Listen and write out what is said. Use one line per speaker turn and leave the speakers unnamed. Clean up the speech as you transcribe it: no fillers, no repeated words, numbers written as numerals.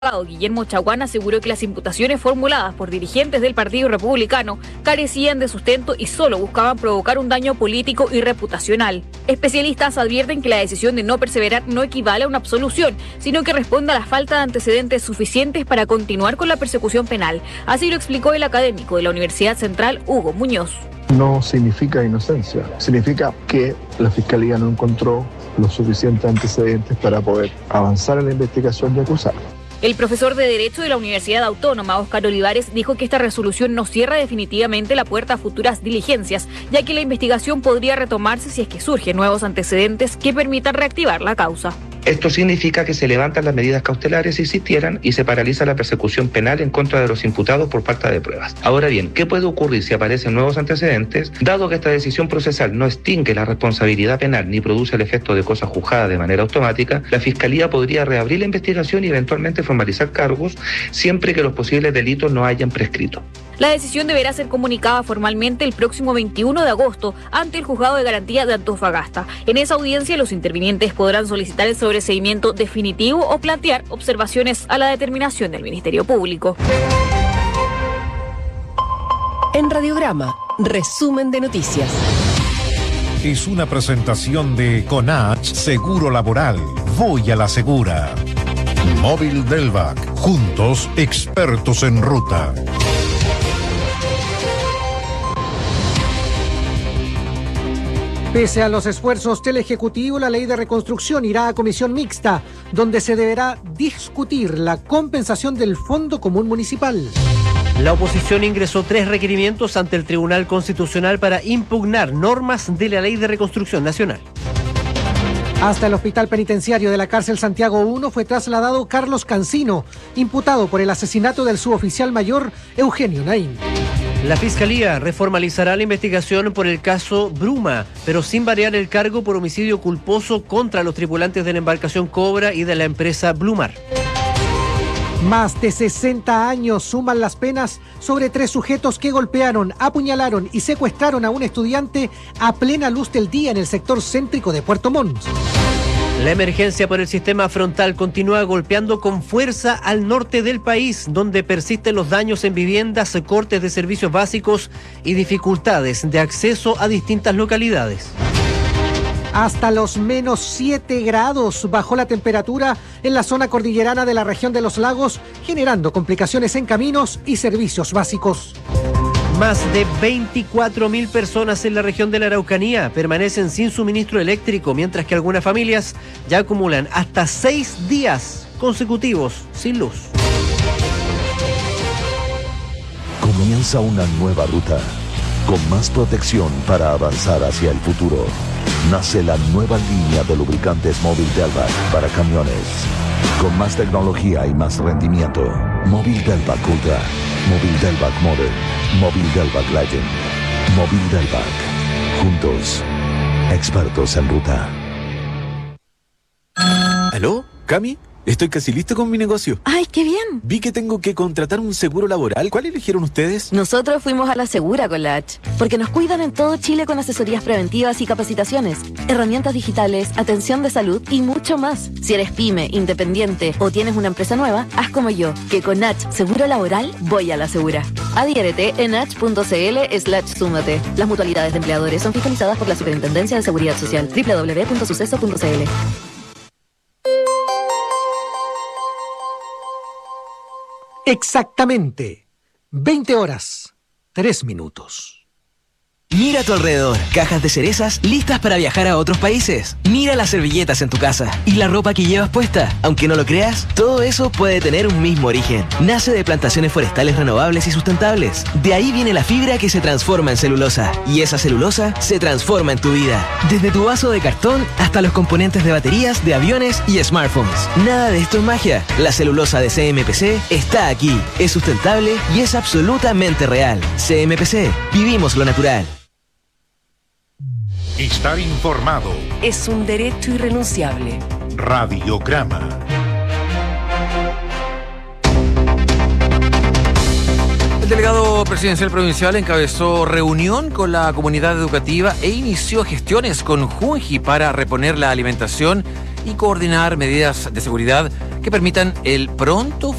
Guillermo Chaguán aseguró que las imputaciones formuladas por dirigentes del Partido Republicano carecían de sustento y solo buscaban provocar un daño político y reputacional. Especialistas advierten que la decisión de no perseverar no equivale a una absolución, sino que responde a la falta de antecedentes suficientes para continuar con la persecución penal. Así lo explicó el académico de la Universidad Central, Hugo Muñoz.
No significa inocencia, significa que la Fiscalía no encontró los suficientes antecedentes para poder avanzar en la investigación y acusar.
El profesor de Derecho de la Universidad Autónoma, Óscar Olivares, dijo que esta resolución no cierra definitivamente la puerta a futuras diligencias, ya que la investigación podría retomarse si es que surgen nuevos antecedentes que permitan reactivar la causa.
Esto significa que se levantan las medidas cautelares si existieran y se paraliza la persecución penal en contra de los imputados por falta de pruebas. Ahora bien, ¿qué puede ocurrir si aparecen nuevos antecedentes? Dado que esta decisión procesal no extingue la responsabilidad penal ni produce el efecto de cosa juzgada de manera automática, la Fiscalía podría reabrir la investigación y eventualmente formalizar cargos siempre que los posibles delitos no hayan prescrito.
La decisión deberá ser comunicada formalmente el próximo 21 de agosto ante el Juzgado de Garantía de Antofagasta. En esa audiencia, los intervinientes podrán solicitar el sobreseimiento definitivo o plantear observaciones a la determinación del Ministerio Público.
En Radiograma, resumen de noticias.
Es una presentación de Conach Seguro Laboral. Voy a la segura. Móvil Delvac. Juntos, expertos en ruta.
Pese a los esfuerzos del Ejecutivo, la ley de reconstrucción irá a comisión mixta, donde se deberá discutir la compensación del Fondo Común Municipal.
La oposición ingresó 3 requerimientos ante el Tribunal Constitucional para impugnar normas de la ley de reconstrucción nacional.
Hasta el Hospital Penitenciario de la Cárcel Santiago I fue trasladado Carlos Cancino, imputado por el asesinato del suboficial mayor Eugenio Naín.
La Fiscalía reformalizará la investigación por el caso Bruma, pero sin variar el cargo por homicidio culposo contra los tripulantes de la embarcación Cobra y de la empresa Blumar.
Más de 60 años suman las penas sobre 3 sujetos que golpearon, apuñalaron y secuestraron a un estudiante a plena luz del día en el sector céntrico de Puerto Montt.
La emergencia por el sistema frontal continúa golpeando con fuerza al norte del país, donde persisten los daños en viviendas, cortes de servicios básicos y dificultades de acceso a distintas localidades.
Hasta los menos 7 grados bajó la temperatura en la zona cordillerana de la región de los lagos, generando complicaciones en caminos y servicios básicos.
Más de 24.000 personas en la región de la Araucanía permanecen sin suministro eléctrico, mientras que algunas familias ya acumulan hasta 6 días consecutivos sin luz.
Comienza una nueva ruta, con más protección para avanzar hacia el futuro. Nace la nueva línea de lubricantes Móvil Delvac para camiones. Con más tecnología y más rendimiento. Móvil Delvac Ultra. Móvil Delvac Modern. Móvil Delvac Legend. Móvil Delvac. Juntos, expertos en ruta.
¿Aló? ¿Cami? Estoy casi listo con mi negocio.
¡Ay, qué bien!
Vi que tengo que contratar un seguro laboral. ¿Cuál eligieron ustedes?
Nosotros fuimos a la Segura con la H, porque nos cuidan en todo Chile con asesorías preventivas y capacitaciones, herramientas digitales, atención de salud y mucho más. Si eres pyme, independiente o tienes una empresa nueva, haz como yo, que con H Seguro Laboral voy a la Segura. Adhiérete en h.cl/súmate. Las mutualidades de empleadores son fiscalizadas por la Superintendencia de Seguridad Social. www.suceso.cl.
Exactamente 20 horas, 3 minutos.
Mira a tu alrededor, cajas de cerezas listas para viajar a otros países. Mira las servilletas en tu casa y la ropa que llevas puesta. Aunque no lo creas, todo eso puede tener un mismo origen. Nace de plantaciones forestales renovables y sustentables. De ahí viene la fibra que se transforma en celulosa. Y esa celulosa se transforma en tu vida. Desde tu vaso de cartón hasta los componentes de baterías, de aviones y smartphones. Nada de esto es magia. La celulosa de CMPC está aquí. Es sustentable y es absolutamente real. CMPC, vivimos lo natural.
Estar informado
es un derecho irrenunciable.
Radiograma.
El delegado presidencial provincial encabezó reunión con la comunidad educativa e inició gestiones con Junji para reponer la alimentación y coordinar medidas de seguridad que permitan el pronto